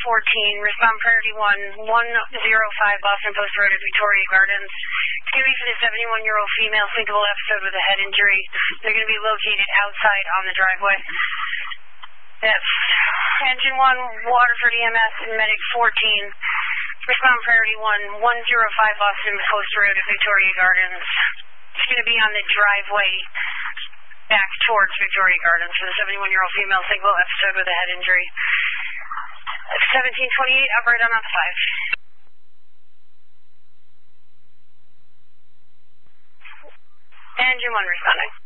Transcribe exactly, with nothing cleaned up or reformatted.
fourteen, respond priority one, one oh five Boston Post Road at Victoria Gardens. It's going to be for the seventy-one-year-old female thinkable episode with a head injury. They're going to be located outside on the driveway. Yes. Engine one, Waterford E M S, and Medic fourteen. Respond priority one, one oh five Boston Post Road at Victoria Gardens. It's going to be on the driveway back towards Victoria Gardens for the seventy-one-year-old female single episode with a head injury. seventeen twenty-eight, upright on on five. Engine one responding.